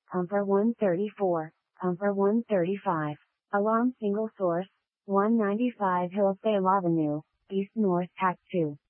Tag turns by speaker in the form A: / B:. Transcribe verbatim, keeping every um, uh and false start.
A: Pumper one thirty-four, Pumper one thirty-five. Alarm single source, one ninety-five Hillsdale Avenue, East North Act two.